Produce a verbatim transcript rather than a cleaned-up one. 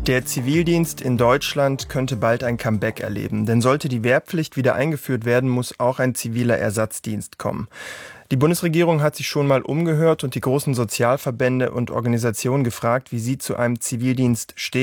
Der Zivildienst in Deutschland könnte bald ein Comeback erleben. Denn sollte die Wehrpflicht wieder eingeführt werden, muss auch ein ziviler Ersatzdienst kommen. Die Bundesregierung hat sich schon mal umgehört und die großen Sozialverbände und Organisationen gefragt, wie sie zu einem Zivildienst stehen.